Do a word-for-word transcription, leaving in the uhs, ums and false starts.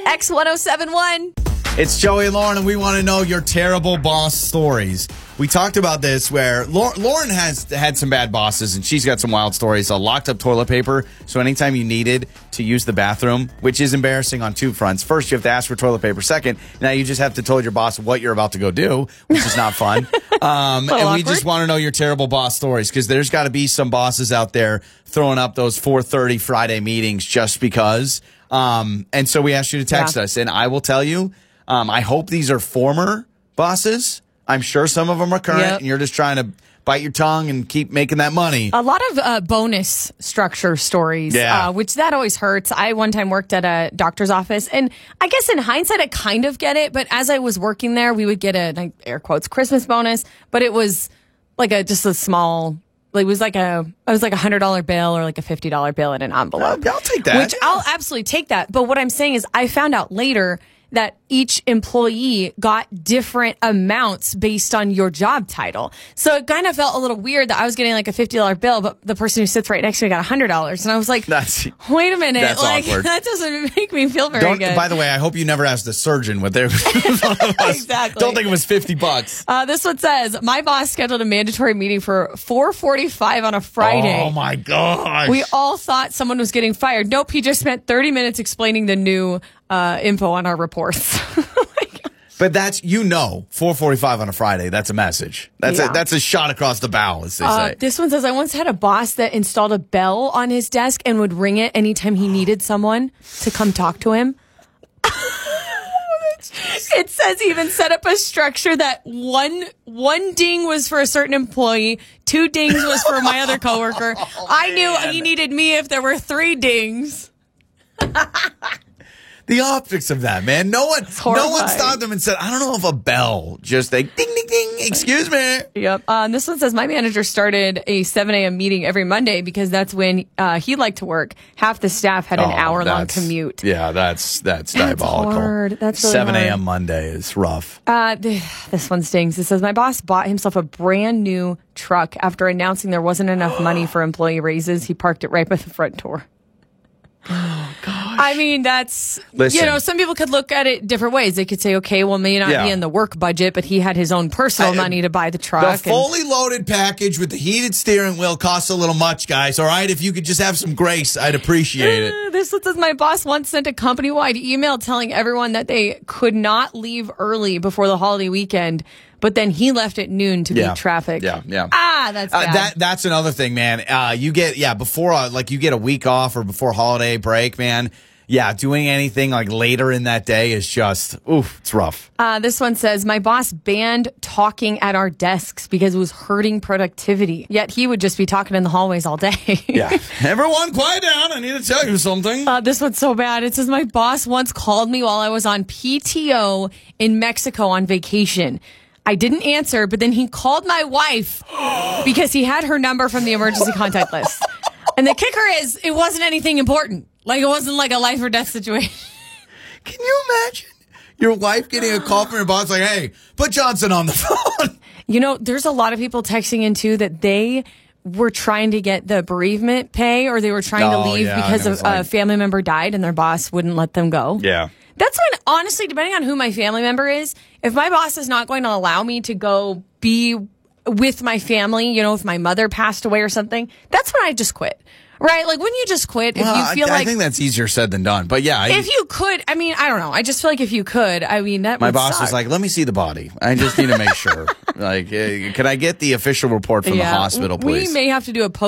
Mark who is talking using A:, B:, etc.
A: X one oh seven one.
B: It's Joey and Lauren, and we want to know your terrible boss stories. We talked about this where Lauren has had some bad bosses, and she's got some wild stories. A locked up toilet paper. So anytime you needed to use the bathroom, which is embarrassing on two fronts. First, you have to ask for toilet paper. Second, now you just have to tell your boss what you're about to go do, which is not fun. Um, and
A: awkward.
B: we just want to know your terrible boss stories, because there's got to be some bosses out there throwing up those four thirty Friday meetings just because. Um, and so we asked you to text
A: Yeah.
B: us, and I will tell you, um, I hope these are former bosses. I'm sure some of them are current,
A: Yep.
B: and you're just trying to bite your tongue and keep making that money.
A: A lot of uh, bonus structure stories,
B: Yeah.
A: uh, which that always hurts. I one time worked at a doctor's office, and I guess in hindsight, I kind of get it. But as I was working there, we would get a, like, air quotes, Christmas bonus, but it was like a just a small. It was like a it was like a hundred dollar bill or like a fifty dollar bill in an envelope.
B: I'll, I'll take that.
A: Which I'll absolutely take that. But what I'm saying is, I found out later that each employee got different amounts based on your job title. So it kind of felt a little weird that I was getting like a fifty dollar bill, but the person who sits right next to me got one hundred dollars. And I was like,
B: That's-
A: wait a minute.
B: that's
A: like,
B: awkward.
A: that doesn't make me feel very
B: Don't,
A: good.
B: by the way, I hope you never asked the surgeon what their
A: Exactly.
B: Don't think it was fifty bucks.
A: Uh, this one says, my boss scheduled a mandatory meeting for four forty-five on a Friday.
B: Oh my gosh.
A: We all thought someone was getting fired. Nope, he just spent thirty minutes explaining the new uh, info on our reports.
B: But that's, you know, four forty-five on a Friday. That's a message. That's
A: Yeah.
B: a that's a shot across the bow, as they
A: Uh,
B: say.
A: this one says, I once had a boss that installed a bell on his desk and would ring it anytime he needed someone to come talk to him. It says he even set up a structure that one one ding was for a certain employee, two dings was for my other coworker. I knew he needed me if there were three dings.
B: The optics of that, man. No one, no one
A: horrifying.
B: stopped them and said, I don't know if a bell, just like ding, ding, ding, excuse me.
A: Yep. Uh, and this one says, my manager started a seven a.m. meeting every Monday because that's when uh, he liked to work. Half the staff had an
B: Oh,
A: hour-long
B: that's-
A: commute.
B: Yeah, that's that's,
A: That's
B: diabolical.
A: hard. That's really
B: seven a.m.
A: hard.
B: Monday is rough.
A: Uh, th- this one stings. It says, my boss bought himself a brand new truck after announcing there wasn't enough money for employee raises. He parked it right by the front door.
B: Oh, gosh.
A: I mean, that's,
B: Listen.
A: you know, some people could look at it different ways. They could say, okay, well, may not
B: Yeah.
A: be in the work budget, but he had his own personal
B: I-
A: money to buy the truck.
B: The
A: and-
B: fully loaded package with the heated steering wheel costs a little much, guys. All right, if you could just have some grace, I'd appreciate it.
A: Uh, This one says, my boss once sent a company-wide email telling everyone that they could not leave early before the holiday weekend, but then he left at noon to
B: Yeah.
A: beat traffic.
B: Yeah, yeah.
A: Ah, that's
B: Uh,
A: bad.
B: that that's another thing, man. Uh, you get yeah before uh, like you get a week off or before holiday break, man. Yeah, doing anything like later in that day is just oof, it's rough.
A: Uh, this one says, my boss banned talking at our desks because it was hurting productivity. Yet he would just be talking in the hallways all day.
B: Yeah, everyone, quiet down. I need to tell you something.
A: Uh, this one's so bad. It says, my boss once called me while I was on P T O in Mexico on vacation. I didn't answer, but then he called my wife because he had her number from the emergency contact list. And the kicker is, it wasn't anything important. Like, it wasn't like a life or death situation.
B: Can you imagine your wife getting a call from your boss like, "Hey, put Johnson on the phone"?
A: You know, there's a lot of people texting in too that they were trying to get the bereavement pay, or they were trying
B: Oh,
A: to leave
B: yeah,
A: because
B: and it
A: of
B: was like-
A: a family member died and their boss wouldn't let them go.
B: Yeah.
A: That's when, honestly, depending on who my family member is, if my boss is not going to allow me to go be with my family, you know, if my mother passed away or something, that's when I just quit. Right? Like, wouldn't you just quit if
B: Well,
A: you feel
B: I,
A: like...
B: I think that's easier said than done. But yeah, I,
A: if you could, I mean, I don't know. I just feel like if you could, I mean, that
B: my
A: would
B: boss
A: suck.
B: was like, "Let me see the body. I just need to make sure. Like, uh, can I get the official report from
A: Yeah.
B: the hospital, please?"
A: We may have to do a post